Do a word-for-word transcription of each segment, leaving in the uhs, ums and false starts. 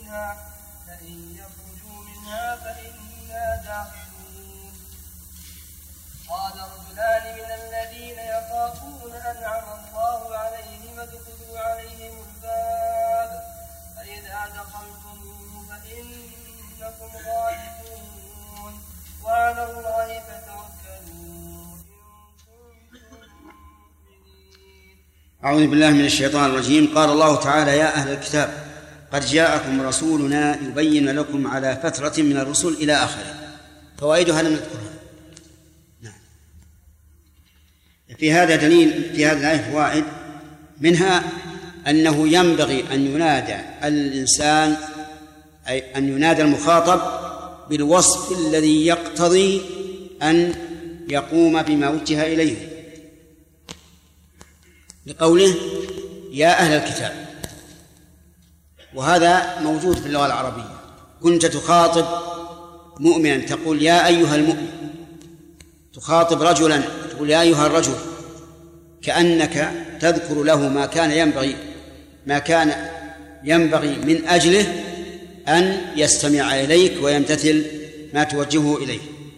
منها فإن يخرجوا منها فإنا داخلون. قال رجلان من الذين يخافون أنعم الله عليهم ادخلوا عليهم الباب فإذا دخلتموه فإنكم غالبون وعلى الله فتوكلوا إن كنتم مؤمنين. أعوذ بالله من الشيطان الرجيم. قال الله تعالى: يا أهل الكتاب قد جاءكم رسولنا يبين لكم على فترة من الرسل إلى آخره. فوائدها لم نذكرها. نعم. في هذا دليل، في هذه الآية فوائد، منها أنه ينبغي أن ينادى الإنسان، أي أن ينادى المخاطب بالوصف الذي يقتضي أن يقوم بما وجه إليه، لقوله يا أهل الكتاب، وهذا موجود في اللغة العربية. كنت تخاطب مؤمنا تقول يا أيها المؤمن، تخاطب رجلا تقول يا أيها الرجل، كأنك تذكر له ما كان ينبغي ما كان ينبغي من أجله أن يستمع إليك ويمتثل ما توجهه إليه.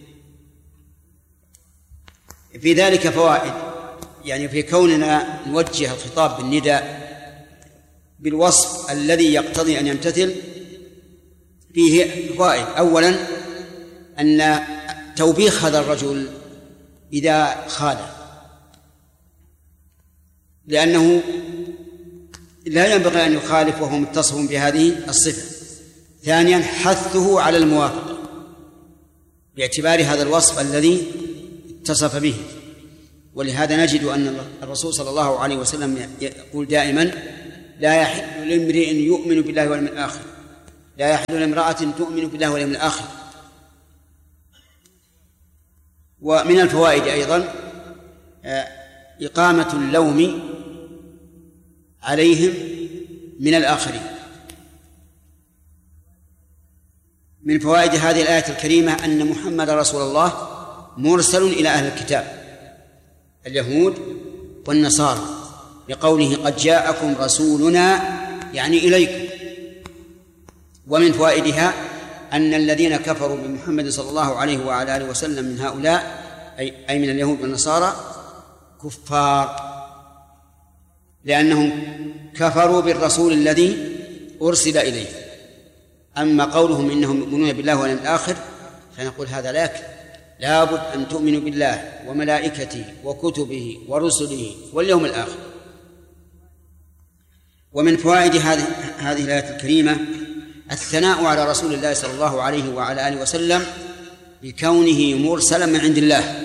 في ذلك فوائد، يعني في كوننا نوجه الخطاب بالنداء بالوصف الذي يقتضي أن يمتثل فيه فوائد. أولا أن توبيخ هذا الرجل إذا خالف، لأنه لا ينبغي أن يخالف وهو متصف بهذه الصفة. ثانيا حثه على الموافقة باعتبار هذا الوصف الذي اتصف به. ولهذا نجد أن الرسول صلى الله عليه وسلم يقول دائما: لا يحل لامرئ يؤمن بالله واليوم الآخر، لا يحل لامرأة تؤمن بالله واليوم الآخر. ومن الفوائد أيضا إقامة اللوم عليهم من الآخرين. من فوائد هذه الآية الكريمة أن محمد رسول الله مرسل إلى أهل الكتاب اليهود والنصارى، لقوله قد جاءكم رسولنا، يعني إليكم. ومن فوائدها أن الذين كفروا بمحمد صلى الله عليه وعلى آله وسلم من هؤلاء أي من اليهود والنصارى كفار، لأنهم كفروا بالرسول الذي أرسل إليه. أما قولهم إنهم يؤمنون بالله واليوم الآخر فنقول هذا لا يكفي، لابد أن تؤمنوا بالله وملائكته وكتبه ورسله واليوم الآخر. ومن فوائد هذه هذه الآية الكريمة الثناء على رسول الله صلى الله عليه وعلى آله وسلم بكونه مرسلا من عند الله،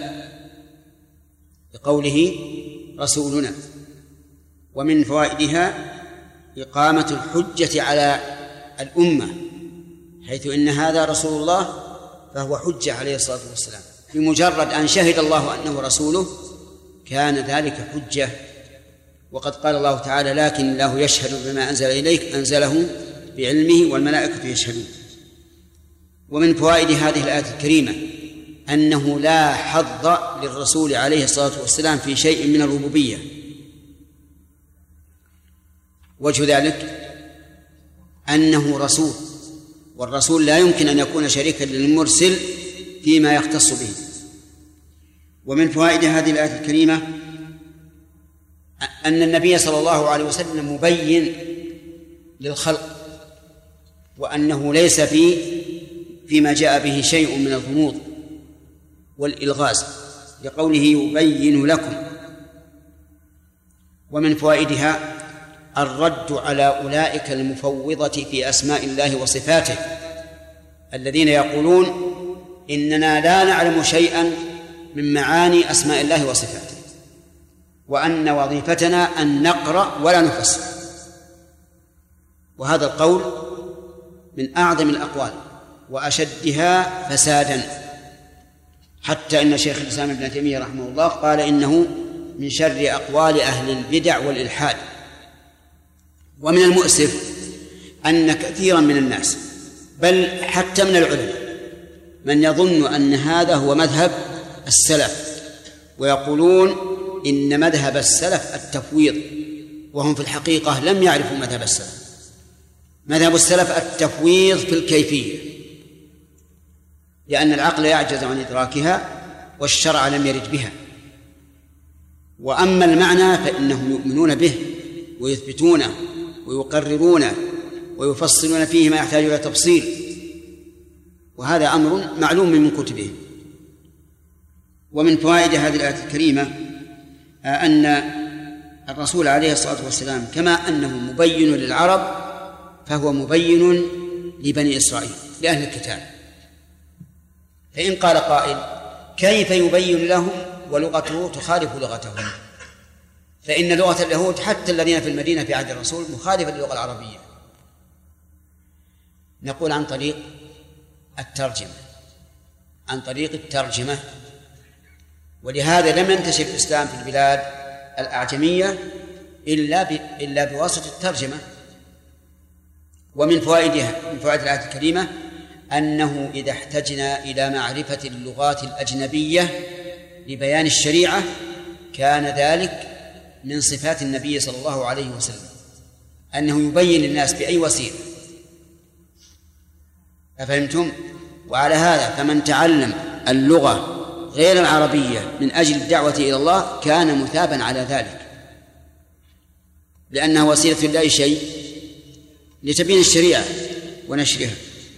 بقوله رسولنا. ومن فوائدها إقامة الحجة على الأمة، حيث إن هذا رسول الله فهو حجة عليه الصلاة والسلام، بمجرد أن شهد الله أنه رسوله كان ذلك حجة. وقد قال الله تعالى: لكن الله يشهد بما أنزل إليك أنزله بعلمه والملائكة يشهدون. ومن فوائد هذه الآية الكريمة أنه لا حظ للرسول عليه الصلاة والسلام في شيء من الربوبية. وجه ذلك أنه رسول، والرسول لا يمكن أن يكون شريكا للمرسل فيما يختص به. ومن فوائد هذه الآية الكريمة أن النبي صلى الله عليه وسلم مبين للخلق، وأنه ليس في فيما جاء به شيء من الغموض والإلغاز، لقوله يبين لكم. ومن فوائدها الرد على أولئك المفوضة في أسماء الله وصفاته، الذين يقولون إننا لا نعلم شيئا من معاني أسماء الله وصفاته، وأن وظيفتنا أن نقرأ ولا نفسر. وهذا القول من أعظم الأقوال وأشدها فسادا، حتى إن شيخ الإسلام ابن تيمية رحمه الله قال إنه من شر أقوال أهل البدع والإلحاد. ومن المؤسف أن كثيرا من الناس بل حتى من العلماء من يظن أن هذا هو مذهب السلف، ويقولون إن مذهب السلف التفويض، وهم في الحقيقة لم يعرفوا مذهب السلف. مذهب السلف التفويض في الكيفية، لأن العقل يعجز عن إدراكها والشرع لم يرد بها. وأما المعنى فإنهم يؤمنون به ويثبتونه ويقررونه ويفصلون فيه ما يحتاج إلى تفصيل، وهذا أمر معلوم من كتبهم. ومن فوائد هذه الآية الكريمة أن الرسول عليه الصلاة والسلام كما أنه مبين للعرب فهو مبين لبني إسرائيل لأهل الكتاب. فإن قال قائل كيف يبين لهم ولغته تخالف لغتهم؟ فإن لغة اليهود حتى الذين في المدينة في عهد الرسول مخالفة للغة العربية. نقول عن طريق الترجمة، عن طريق الترجمة. ولهذا لم ينتشر الإسلام في البلاد الأعجمية إلا إلا بواسطة الترجمة. ومن فوائدها من فوائد الآية الكريمة أنه إذا احتجنا إلى معرفة اللغات الأجنبية لبيان الشريعة كان ذلك من صفات النبي صلى الله عليه وسلم، أنه يبين للناس بأي وسيلة. أفهمتم؟ وعلى هذا فمن تعلم اللغة غير العربية من أجل الدعوة إلى الله كان مثابا على ذلك، لأنها وسيلة لأي شيء لتبيين الشريعة ونشرها.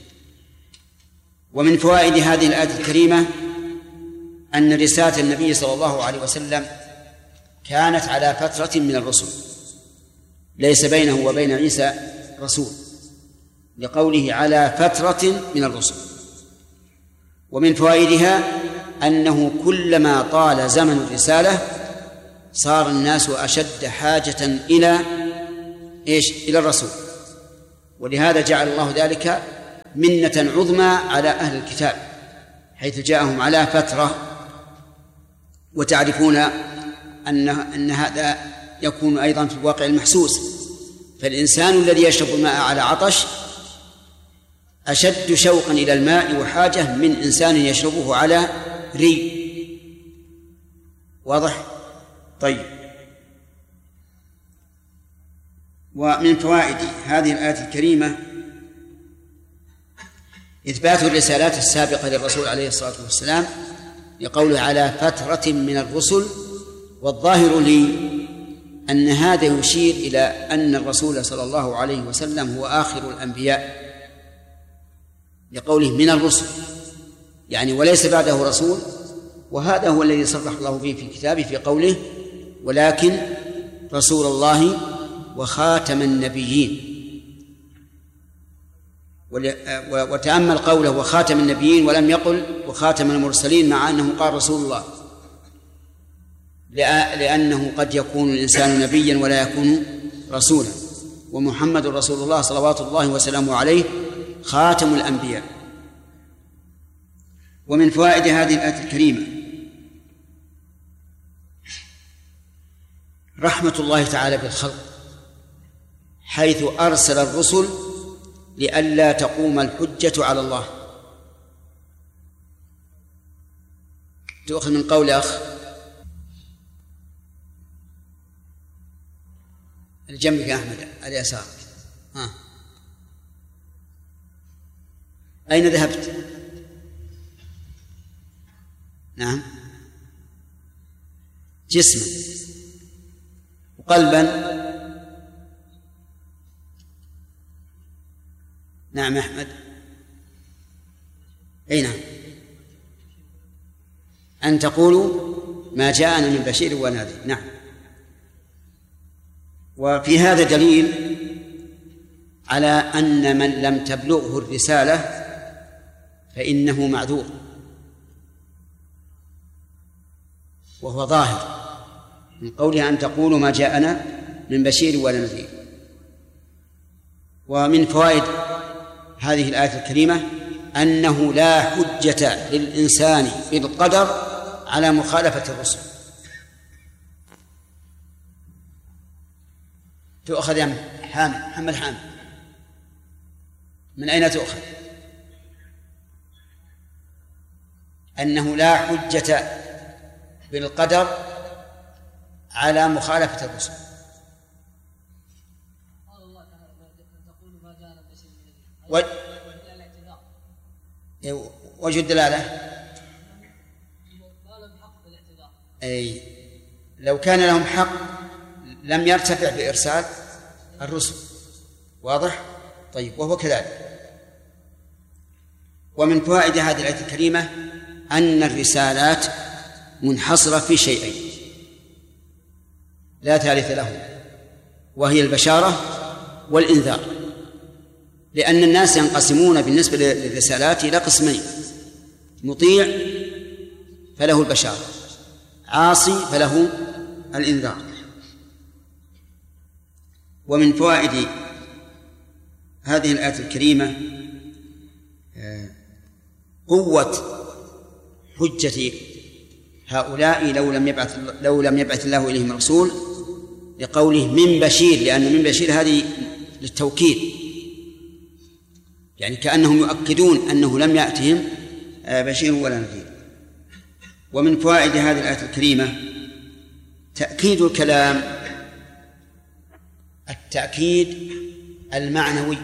ومن فوائد هذه الآية الكريمة أن رسالة النبي صلى الله عليه وسلم كانت على فترة من الرسل، ليس بينه وبين عيسى رسول، لقوله على فترة من الرسل. ومن فوائدها أنه كلما طال زمن الرسالة صار الناس أشد حاجة إلى إيش؟ إلى الرسول. ولهذا جعل الله ذلك منة عظمى على أهل الكتاب حيث جاءهم على فترة. وتعرفون أن أن هذا يكون أيضا في الواقع المحسوس، فالإنسان الذي يشرب الماء على عطش أشد شوقا إلى الماء وحاجة من إنسان يشربه على ري. واضح؟ طيب. ومن فوائد هذه الآية الكريمة إثبات الرسالات السابقة للرسول عليه الصلاة والسلام لقوله على فترة من الرسل. والظاهر لي أن هذا يشير إلى أن الرسول صلى الله عليه وسلم هو آخر الأنبياء لقوله من الرسل، يعني وليس بعده رسول. وهذا هو الذي صرح الله به في كتابه في قوله ولكن رسول الله وخاتم النبيين. وتأمل قوله وخاتم النبيين ولم يقل وخاتم المرسلين، مع أنه قال رسول الله، لأنه قد يكون الإنسان نبيا ولا يكون رسولا، ومحمد رسول الله صلوات الله وسلامه عليه خاتم الأنبياء. ومن فوائد هذه الآية الكريمة رحمة الله تعالى بالخلق، حيث أرسل الرسل لئلا تقوم الحجة على الله. تؤخذ من قول أخ الجنبك يا أحمد على يسارك. ها أين ذهبت؟ نعم جسما وقلبا. نعم أحمد. أي نعم. أن تقولوا ما جاءنا من بشير ونذير. نعم. وفي هذا دليل على أن من لم تبلغه الرسالة فإنه معذور، وهو ظاهر من قولها أن تقولوا ما جاءنا من بشير ولا نذير. ومن فوائد هذه الآية الكريمة أنه لا حجة للإنسان بالقدر على مخالفة الرسل. تؤخذ يا حامد محمد حامد، من أين تؤخذ؟ أنه لا حجة بالقدر على مخالفة الرسل. قال الله تعالى تقول ما جاءنا و... وجه الدلالة أي لو كان لهم حق لم يرتفع بإرسال الرسل. واضح؟ طيب، وهو كذلك. ومن فوائد هذه الآية الكريمة أن الرسالات منحصرة في شيئين لا ثالث لهم، وهي البشارة والإنذار، لأن الناس ينقسمون بالنسبة للرسالات إلى قسمين: مطيع فله البشارة، عاصي فله الإنذار. ومن فوائد هذه الآية الكريمة قوة حجة هؤلاء لو لم يبعث لو لم يبعث الله إليهم رسول، لقوله من بشير، لأن من بشير هذه للتوكيد، يعني كأنهم يؤكدون أنه لم يأتهم بشير ولا نذير. ومن فوائد هذه الآية الكريمة تأكيد الكلام، التأكيد المعنوي،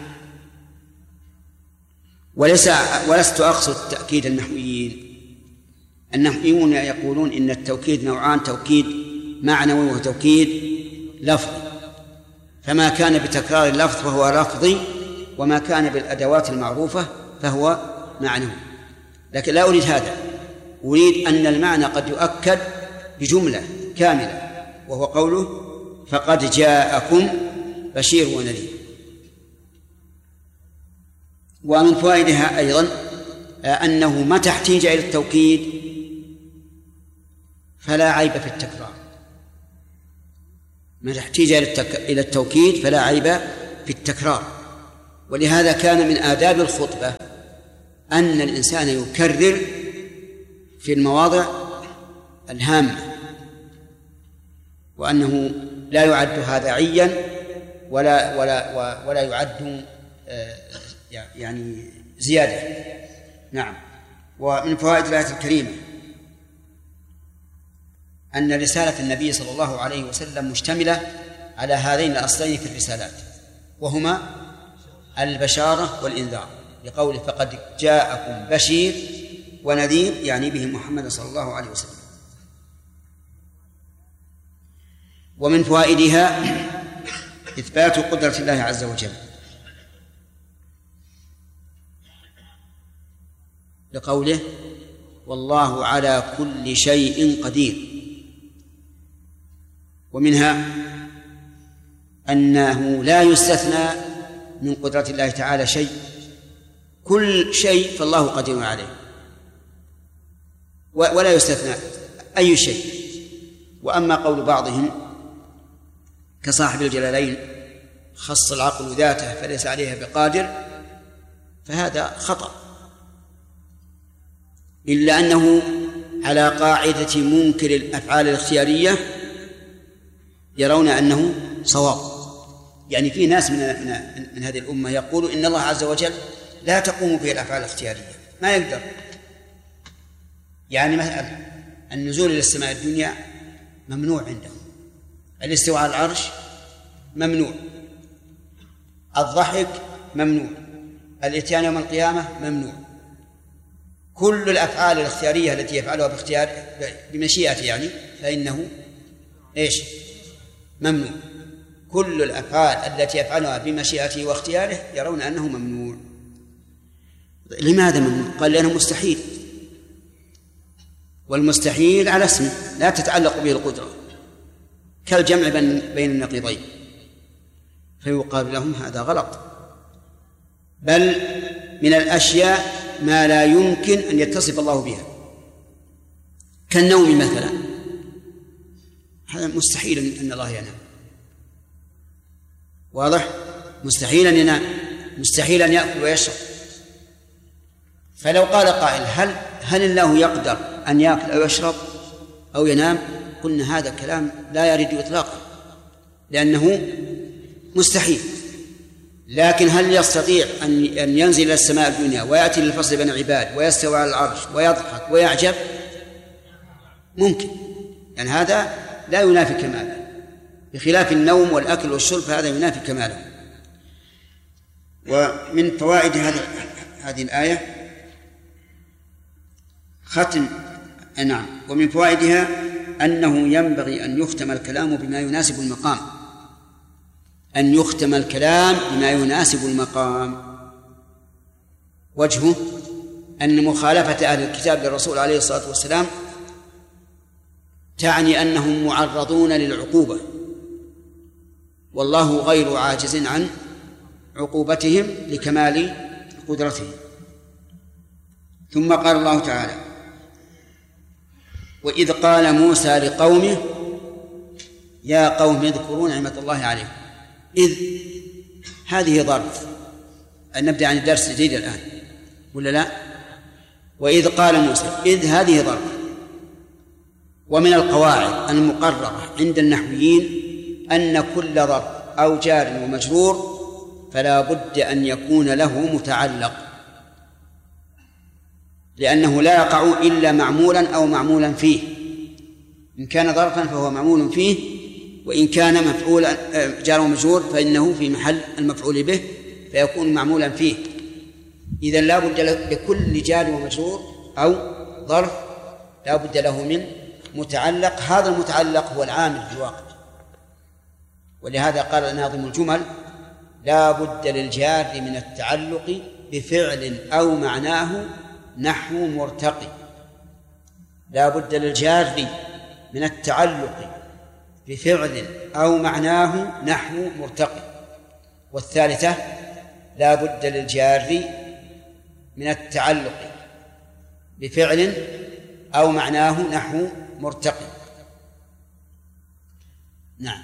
وليس ولست أقصد تأكيد النحويين. النحويون يقولون إن التوكيد نوعان: توكيد معنوي وتوكيد لفظي، فما كان بتكرار اللفظ فهو لفظي، وما كان بالأدوات المعروفة فهو معنوي. لكن لا أريد هذا، أريد أن المعنى قد يؤكد بجملة كاملة، وهو قوله فقد جاءكم بشير ونذير. ومن فوائدها أيضا أنه متى احتيج إلى التوكيد فلا عيب في التكرار، متى احتيج إلى التوكيد فلا عيب في التكرار. ولهذا كان من آداب الخطبة أن الإنسان يكرر في المواضع الهامة، وأنه لا يعد هذا عيا ولا ولا ولا يعد يعني زيادة. نعم. ومن فوائد الآية الكريمة أن رسالة النبي صلى الله عليه وسلم مشتملة على هذين الأصلين في الرسالات، وهما البشارة والإنذار، لقوله فقد جاءكم بشير ونذير، يعني به محمد صلى الله عليه وسلم. ومن فوائدها إثبات قدرة الله عز وجل، لقوله والله على كل شيء قدير. ومنها أنه لا يستثنى من قدرة الله تعالى شيء، كل شيء فالله قدير عليه، ولا يستثنى أي شيء. وأما قول بعضهم كصاحب الجلالين خص العقل ذاته فليس عليها بقادر، فهذا خطأ، إلا أنه على قاعدة منكر الأفعال الاختيارية يرون أنه صواب. يعني في ناس من من هذه الأمة يقول إن الله عز وجل لا تقوم به الأفعال الاختيارية، ما يقدر. يعني مثلا النزول إلى السماء الدنيا ممنوع عندهم، الاستواء على العرش ممنوع، الضحك ممنوع، الاتيان يوم القيامة ممنوع. كل الأفعال الاختيارية التي يفعلها باختيار بمشيئته يعني فإنه إيش؟ ممنوع. كل الأفعال التي يفعلها بمشيئته واختياره يرون أنه ممنوع. لماذا ممنوع؟ قال لأنه مستحيل، والمستحيل على اسمه لا تتعلق به القدرة، كالجمع بين النقيضين، فيقال لهم هذا غلط. بل من الأشياء ما لا يمكن أن يتصف الله بها، كالنوم مثلا، هذا مستحيل أن الله ينام. واضح؟ مستحيل أن ينام، مستحيل أن يأكل ويشرب. فلو قال قائل هل هل الله يقدر أن يأكل أو يشرب أو ينام؟ قلنا هذا كلام لا يرد إطلاقا، لأنه مستحيل. لكن هل يستطيع أن ينزل إلى السماء الدنيا ويأتي للفصل بين العباد ويستوى على العرش ويضحك ويعجب؟ ممكن، يعني هذا لا ينافي كماله، بخلاف النوم والأكل والشرب فهذا ينافي كماله. ومن فوائد هذه هذه الآية ختم نعم ومن فوائدها أنه ينبغي أن يختم الكلام بما يناسب المقام أن يختم الكلام بما يناسب المقام. وجهه أن مخالفة أهل الكتاب للرسول عليه الصلاة والسلام تعني أنهم معرضون للعقوبة، والله غير عاجز عن عقوبتهم لكمال قدرته. ثم قال الله تعالى: وإذ قال موسى لقومه يا قوم اذكروا نعمة الله عليكم. إذ هذه ظرف، نبدأ عن الدرس الجديد الآن ولا لا؟ وإذ قال موسى، إذ هذه ظرف. ومن القواعد المقررة عند النحويين أن كل ظرف أو جار ومجرور فلا بد أن يكون له متعلق، لأنه لا يقع إلا معمولا أو معمولا فيه. إن كان ظرفا فهو معمول فيه، وإن كان مفعولا جار ومجرور فإنه في محل المفعول به فيكون معمولا فيه. إذن لا بد لكل جار ومجرور أو ظرف لا بد له من متعلق. هذا المتعلق هو العامل في الواقع، ولهذا قال ناظم الجمل: لا بد للجار من التعلق بفعل أو معناه نحو مرتقي. لا بد للجار من التعلق بفعل أو معناه نحو مرتقي. والثالثة: لا بد للجار من التعلق بفعل أو معناه نحو مرتقي. نعم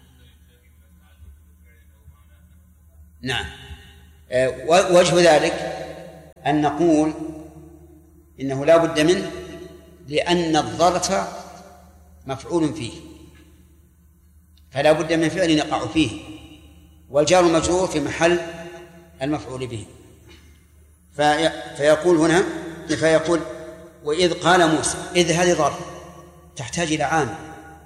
نعم وجه ذلك أن نقول إنه لا بد منه لأن الظرف مفعول فيه، فلا بد من فعل يقع فيه، والجار المجرور في محل المفعول به. في فيقول هنا فيقول وإذ قال موسى، إذ هذه ظرف تحتاج إلى عامل.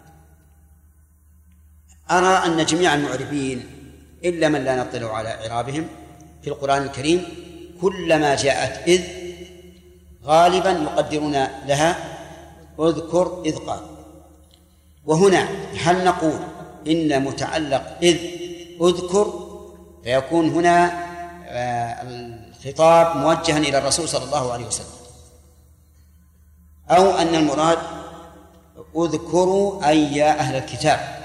أرى أن جميع المعربين إلا من لا نطلع على إعرابهم في القرآن الكريم كلما جاءت إذ غالبا يقدرون لها اذكر إذ قال. وهنا هل نقول إن متعلق إذ اذكر فيكون هنا الخطاب موجها إلى الرسول صلى الله عليه وسلم، أو أن المراد اذكروا أي يا أهل الكتاب؟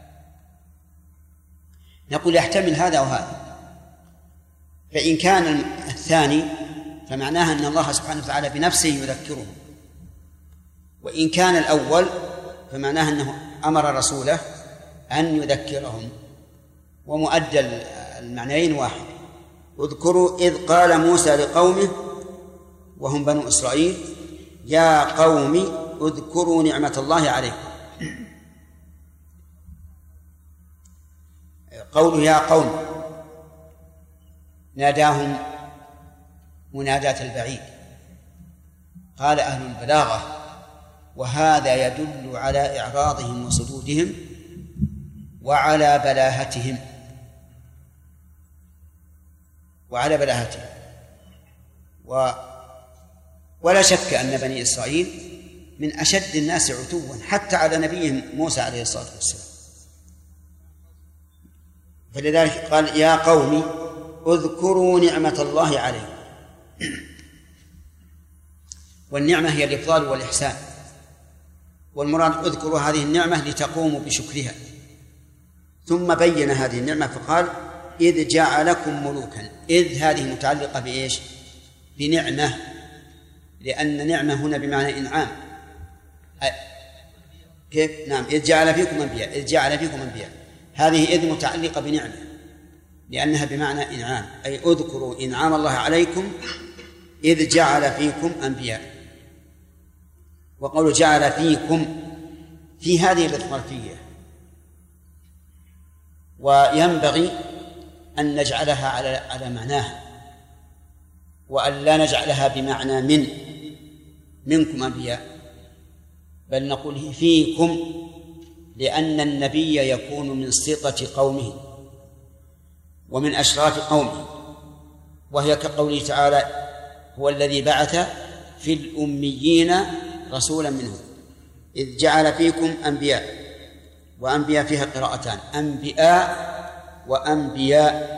نقول يحتمل هذا وهذا. فإن كان الثاني فمعناها أن الله سبحانه وتعالى بنفسه يذكرهم، وإن كان الأول فمعناها أنه أمر رسوله أن يذكرهم، ومؤدى المعنيين واحد. اذكروا إذ قال موسى لقومه وهم بنو إسرائيل يا قوم اذكروا نعمة الله عليكم. قوله يا قوم ناداهم مناداة البعيد. قال أهل البلاغة وهذا يدل على إعراضهم وصدودهم وعلى بلاهتهم وعلى بلاهتهم و ولا شك أن بني إسرائيل من أشد الناس عتوا حتى على نبيهم موسى عليه الصلاة والسلام. فلذلك قال يا قوم اذكروا نعمة الله عليكم. والنعمة هي الإفضال والإحسان، والمراد اذكروا هذه النعمة لتقوموا بشكرها. ثم بين هذه النعمة فقال إذ جعلكم ملوكا. إذ هذه متعلقة بإيش؟ بنعمة، لأن نعمة هنا بمعنى إنعام. كيف؟ نعم إذ جعل فيكم أنبياء. إذ جعل فيكم أنبياء هذه إذ متعلقة بنعمة لأنها بمعنى إنعام، أي اذكروا إنعام الله عليكم إذ جعل فيكم أنبياء. وقول جعل فيكم في هذه الظرفية، وينبغي أن نجعلها على على معناها، وأن لا نجعلها بمعنى من منكم أنبياء، بل نقول فيكم، لأن النبي يكون من سطة قومه ومن أشراف قومه، وهي كقوله تعالى: هو الذي بعث في الأميين رسولا منهم إذ جعل فيكم أنبياء. وأنبياء فيها قراءتان: أنبياء وأنبياء،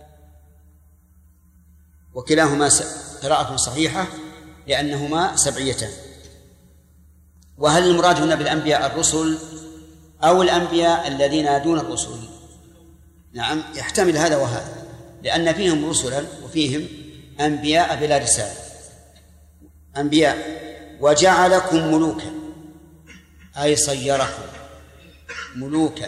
وكلاهما قراءة صحيحة لأنهما سبعيتان. وهل المراد هنا بالأنبياء الرسل أو الأنبياء الذين دون الرسل؟ نعم، يحتمل هذا وهذا، لأن فيهم رسلا وفيهم أنبياء بلا رسالة. أنبياء. وجعلكم ملوكا أي صيركم ملوكا.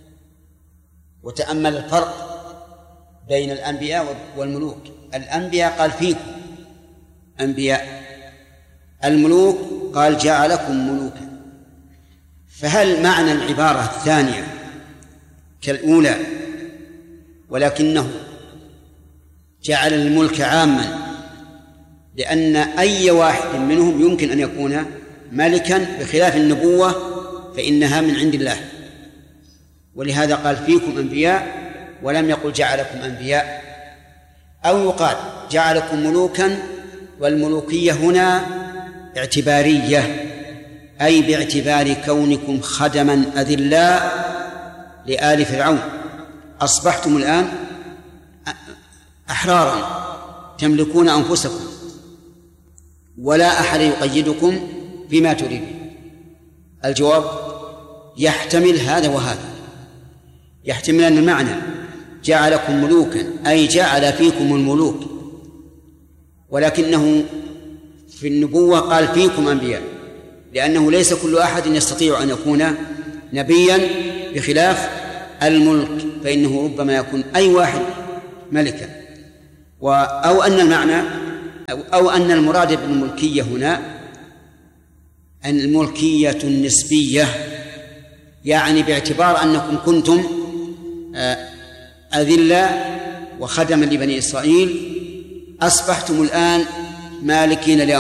وتأمل الفرق بين الأنبياء والملوك. الأنبياء قال فيكم أنبياء، الملوك قال جعلكم ملوكا. فهل معنى العبارة الثانية كالأولى ولكنه جعل الملك عاما، لأن أي واحد منهم يمكن أن يكون ملكا، بخلاف النبوة فإنها من عند الله، ولهذا قال فيكم أنبياء ولم يقل جعلكم أنبياء. أو يقال جعلكم ملوكا، والملوكية هنا اعتبارية، أي باعتبار كونكم خدما أذلاء لآل فرعون، أصبحتم الآن أحرارا تملكون أنفسكم ولا أحد يقيدكم بما تريدون. الجواب يحتمل هذا وهذا. يحتمل أن المعنى جعلكم ملوكا أي جعل فيكم الملوك، ولكنه في النبوة قال فيكم أنبياء، لأنه ليس كل أحد يستطيع أن يكون نبيا، بخلاف الملك فإنه ربما يكون أي واحد ملكا. أو أن المعنى أو أن المراد بالملكية هنا أن الملكية النسبية، يعني باعتبار أنكم كنتم أذلاء وخدما لبني إسرائيل، أصبحتم الآن مالكين لأنفسكم